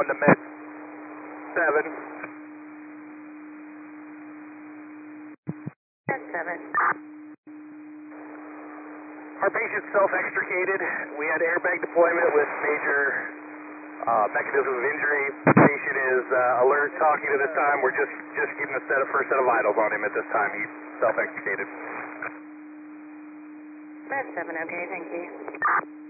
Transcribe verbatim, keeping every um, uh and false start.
one to Med seven. Med seven. Our patient self-extricated. We had airbag deployment with major uh, mechanism of injury. The patient is uh, alert, talking at this time. We're just, just getting a set of first set of vitals on him at this time. He's self-extricated. Med seven, okay, thank you.